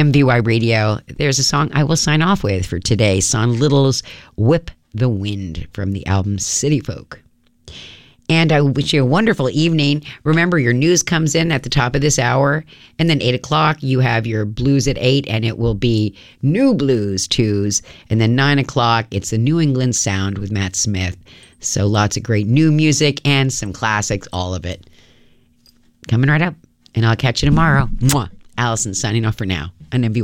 MBY Radio. There's a song I will sign off with for today. Son Little's Whip the Wind from the album City Folk. And I wish you a wonderful evening. Remember, your news comes in at the top of this hour. And then 8 o'clock, you have your blues at 8, and it will be New Blues Tues. And then 9 o'clock, it's the New England Sound with Matt Smith. So lots of great new music and some classics, all of it. Coming right up. And I'll catch you tomorrow. Mwah. Allison signing off for now on MBY.